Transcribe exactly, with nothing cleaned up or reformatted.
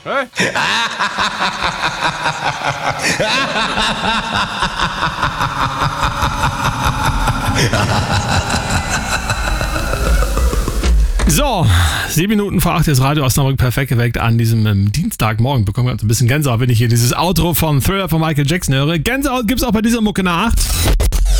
Hä? So, sieben Minuten vor acht ist Radio Osnabrück perfekt geweckt an diesem ähm, Dienstagmorgen. Bekommen wir uns ein bisschen Gänsehaut, wenn ich hier dieses Outro von Thriller von Michael Jackson höre. Gänsehaut gibt's auch bei dieser Mucke nach.